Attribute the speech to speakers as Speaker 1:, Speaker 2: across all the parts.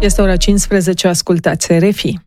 Speaker 1: Este ora 15, ascultați RFI.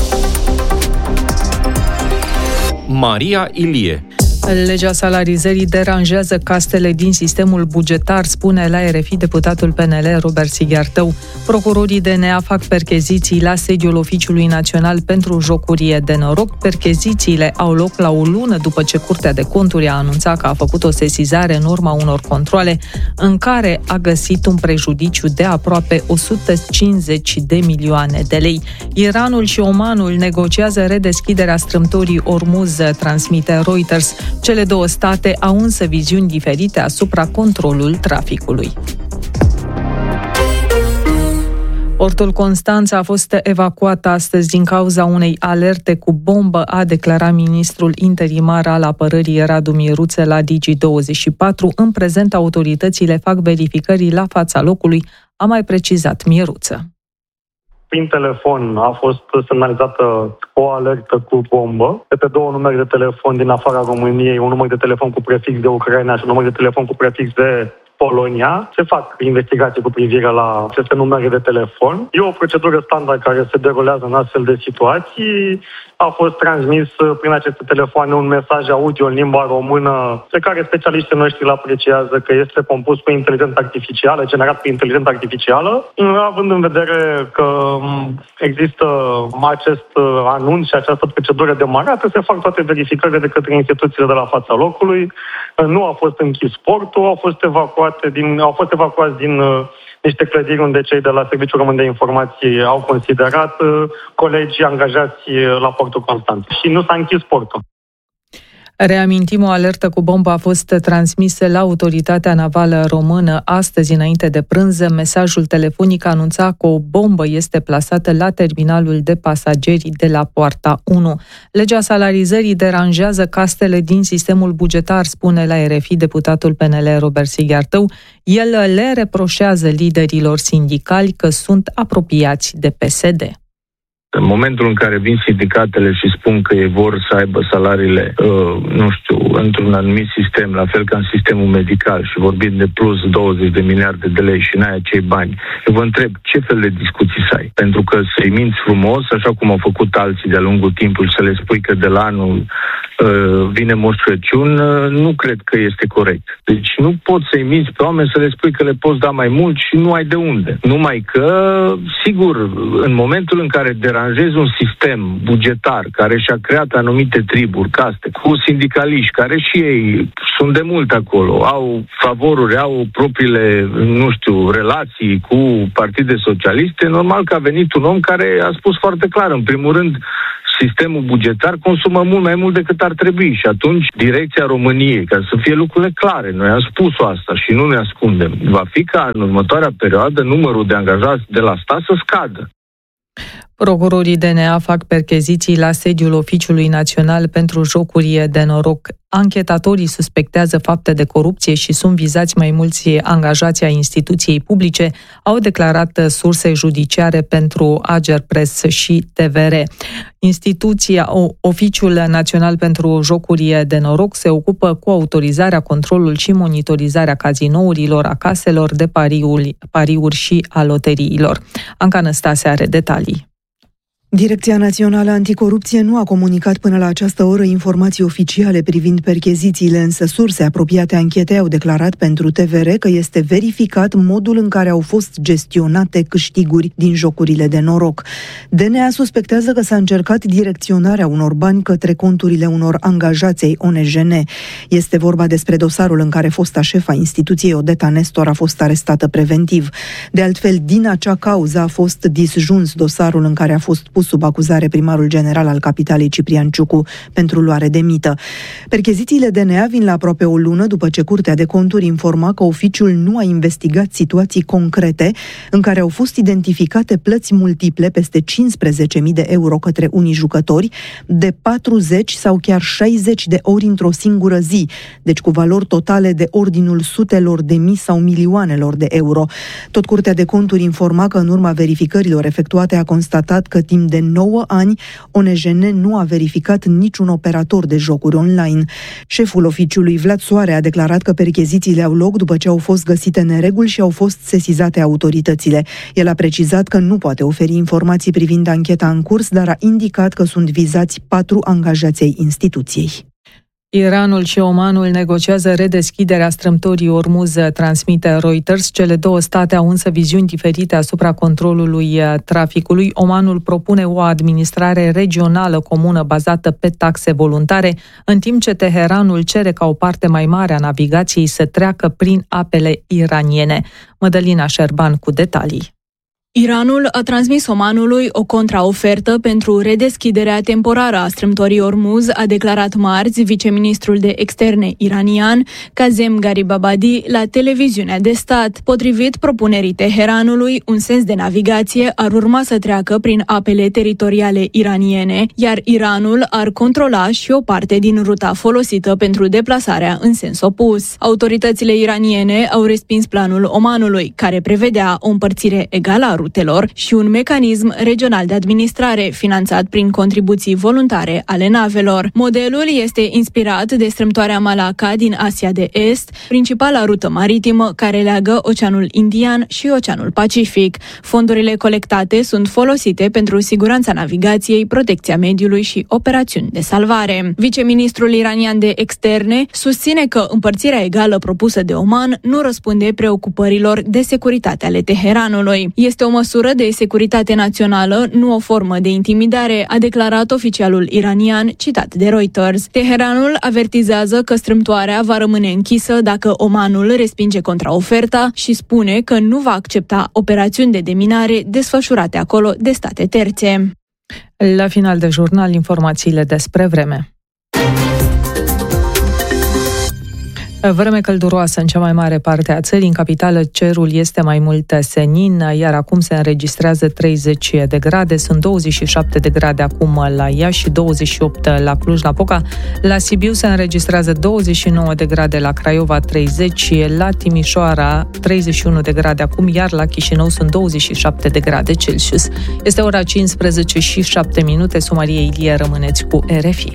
Speaker 2: Maria Ilie.
Speaker 1: Legea salarizării deranjează castele din sistemul bugetar, spune la RFI deputatul PNL Robert Sighiartău. Procurorii DNA fac percheziții la sediul Oficiului Național pentru Jocurie de Noroc. Perchezițiile au loc la o lună după ce Curtea de Conturi a anunțat că a făcut o sesizare în urma unor controale în care a găsit un prejudiciu de aproape 150 de milioane de lei. Iranul și Omanul negociază redeschiderea strâmtorii Ormuz, transmite Reuters. Cele două state au însă viziuni diferite asupra controlului traficului. Portul Constanța a fost evacuat astăzi din cauza unei alerte cu bombă, a declarat ministrul interimar al apărării Radu Miruță la Digi24. În prezent, autoritățile fac verificări la fața locului, a mai precizat Miruță.
Speaker 3: Prin telefon a fost semnalizată o alertă cu bombă de pe două numere de telefon din afara României, un număr de telefon cu prefix de Ucraina și un număr de telefon cu prefix de Polonia. Se fac investigații cu privire la aceste numere de telefon. E o procedură standard care se derulează în astfel de situații. A fost transmis prin aceste telefoane un mesaj audio în limba română pe care specialiștii noștri îl apreciază că este compus cu inteligență artificială, generat prin inteligență artificială. Având în vedere că există acest anunț și această procedură demarată, se fac toate verificările de către instituțiile de la fața locului. Nu a fost închis portul, au fost evacuați din niște clădiri unde cei de la Serviciul Român de Informații au considerat colegii angajați la portul Constanța. Și nu s-a închis portul.
Speaker 1: Reamintim, o alertă cu bombă a fost transmisă la Autoritatea Navală Română astăzi înainte de prânz. Mesajul telefonic anunța că o bombă este plasată la terminalul de pasageri de la Poarta 1. Legea salarizării deranjează castele din sistemul bugetar, spune la RFI deputatul PNL Robert Sighiartău. El le reproșează liderilor sindicali că sunt apropiați de PSD.
Speaker 4: În momentul în care vin sindicatele și spun că ei vor să aibă salariile, într-un anumit sistem, la fel ca în sistemul medical, și vorbim de plus 20 de miliarde de lei și n-ai acei bani, eu vă întreb ce fel de discuții să ai. Pentru că să-i minți frumos, așa cum au făcut alții de-a lungul timpului, să le spui că de la anul vine Moș Crăciun, nu cred că este corect. Deci nu poți să-i minți pe oameni să le spui că le poți da mai mult și nu ai de unde. Numai că, sigur, în momentul în care deranjezi un sistem bugetar care și-a creat anumite triburi, caste, cu sindicaliști, care și ei sunt de mult acolo, au favoruri, au propriile, relații cu partide socialiste, normal că a venit un om care a spus foarte clar, în primul rând, sistemul bugetar consumă mult mai mult decât ar trebui și atunci direcția României, ca să fie lucrurile clare, noi am spus-o asta și nu ne ascundem, va fi ca în următoarea perioadă numărul de angajați de la stat să scadă.
Speaker 1: Procurorii DNA fac percheziții la sediul Oficiului Național pentru Jocuri de Noroc. Anchetatorii suspectează fapte de corupție și sunt vizați mai mulți angajați ai instituției publice, au declarat surse judiciare pentru Agerpres și TVR. Oficiul Național pentru Jocuri de Noroc se ocupă cu autorizarea, controlul și monitorizarea cazinourilor, a caselor de pariuri și a loteriilor. Anca Năstase are detalii.
Speaker 5: Direcția Națională Anticorupție nu a comunicat până la această oră informații oficiale privind perchezițiile, însă surse apropiate anchetei au declarat pentru TVR că este verificat modul în care au fost gestionate câștiguri din jocurile de noroc. DNA suspectează că s-a încercat direcționarea unor bani către conturile unor angajați ai ONJN. Este vorba despre dosarul în care fosta șefa instituției Odeta Nestor a fost arestată preventiv. De altfel, din acea cauză a fost disjuns dosarul în care a fost pus sub acuzare primarul general al capitalei Ciprian Ciucu pentru luare de mită. Perchezițiile DNA vin la aproape o lună după ce Curtea de Conturi informa că oficiul nu a investigat situații concrete în care au fost identificate plăți multiple peste 15.000 de euro către unii jucători, de 40 sau chiar 60 de ori într-o singură zi, deci cu valori totale de ordinul sutelor de mii sau milioanelor de euro. Tot Curtea de Conturi informa că în urma verificărilor efectuate a constatat că timp timp de 9 ani, ONJN nu a verificat niciun operator de jocuri online. Șeful oficiului Vlad Soare a declarat că perchezițiile au loc după ce au fost găsite nereguli și au fost sesizate autoritățile. El a precizat că nu poate oferi informații privind ancheta în curs, dar a indicat că sunt vizați 4 angajați ai instituției.
Speaker 1: Iranul și Omanul negociază redeschiderea strâmtorii Ormuz, transmite Reuters. Cele două state au însă viziuni diferite asupra controlului traficului. Omanul propune o administrare regională comună bazată pe taxe voluntare, în timp ce Teheranul cere ca o parte mai mare a navigației să treacă prin apele iraniene. Mădălina Șerban cu detalii.
Speaker 6: Iranul a transmis Omanului o contraofertă pentru redeschiderea temporară a strâmtorii Ormuz, a declarat marți viceministrul de externe iranian Kazem Garibabadi la televiziunea de stat. Potrivit propunerii Teheranului, un sens de navigație ar urma să treacă prin apele teritoriale iraniene, iar Iranul ar controla și o parte din ruta folosită pentru deplasarea în sens opus. Autoritățile iraniene au respins planul Omanului, care prevedea o împărțire egală a rutelor și un mecanism regional de administrare finanțat prin contribuții voluntare ale navelor. Modelul este inspirat de strâmtoarea Malacca din Asia de Est, principala rută maritimă care leagă Oceanul Indian și Oceanul Pacific. Fondurile colectate sunt folosite pentru siguranța navigației, protecția mediului și operațiuni de salvare. Viceministrul iranian de externe susține că împărțirea egală propusă de Oman nu răspunde preocupărilor de securitate ale Teheranului. Este o măsură de securitate națională, nu o formă de intimidare, a declarat oficialul iranian, citat de Reuters. Teheranul avertizează că strâmtoarea va rămâne închisă dacă Omanul respinge contraoferta și spune că nu va accepta operațiuni de deminare desfășurate acolo de state terțe.
Speaker 1: La final de jurnal, informațiile despre vreme. Vreme călduroasă în cea mai mare parte a țării. În capitală cerul este mai mult senin, iar acum se înregistrează 30 de grade. Sunt 27 de grade acum la Iași și 28 la Cluj-Napoca. La Sibiu se înregistrează 29 de grade, la Craiova 30, la Timișoara 31 de grade acum, iar la Chișinău sunt 27 de grade Celsius. Este ora 15 și 7 minute. Maria Ilie, rămâneți cu RFI.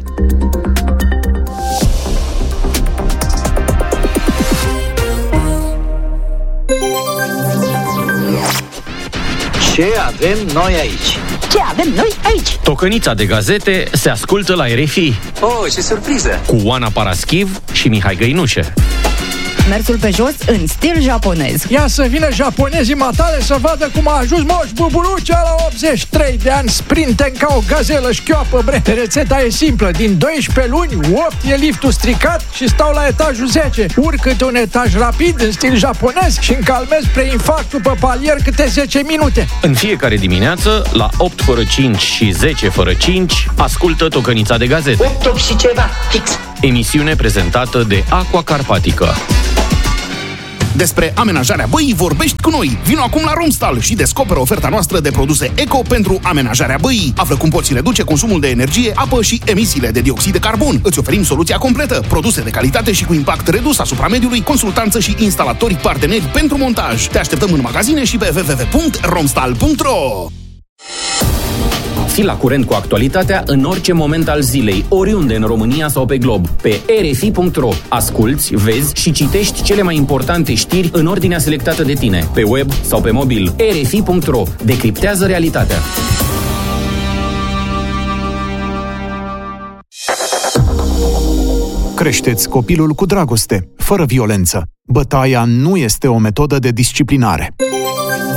Speaker 7: Ce avem noi aici?
Speaker 8: Ce avem noi aici?
Speaker 2: Tocănița de gazete se ascultă la RFI.
Speaker 7: Oh, ce surpriză!
Speaker 2: Cu Oana Paraschiv și Mihai Găinușe.
Speaker 8: Mersul pe jos în stil japonez.
Speaker 9: Ia să vină japonezii matale să vadă cum a ajuns Moș Buburucea la 83 de ani, sprinten ca o gazelă șchioapă, bre. Rețeta e simplă, din 12 luni, 8 e liftul stricat și stau la etajul 10. Urc câte un etaj rapid în stil japonez și încalmez preinfarctul pe palier câte 10 minute.
Speaker 2: În fiecare dimineață, la 8 fără 5 și 10 fără 5, ascultă Tocănița de gazete.
Speaker 8: 8 și ceva, fix.
Speaker 2: Emisiune prezentată de Aqua Carpatică.
Speaker 10: Despre amenajarea băii vorbești cu noi. Vino acum la Romstal și descoperă oferta noastră de produse eco pentru amenajarea băii. Află cum poți reduce consumul de energie, apă și emisiile de dioxid de carbon. Îți oferim soluția completă, produse de calitate și cu impact redus asupra mediului, consultanță și instalatori parteneri pentru montaj. Te așteptăm în magazine și pe www.romstal.ro.
Speaker 2: Fii la curent cu actualitatea în orice moment al zilei, oriunde în România sau pe glob, pe rfi.ro. Asculți, vezi și citești cele mai importante știri în ordinea selectată de tine, pe web sau pe mobil. rfi.ro. Decriptează realitatea.
Speaker 11: Creșteți copilul cu dragoste, fără violență. Bătaia nu este o metodă de disciplinare.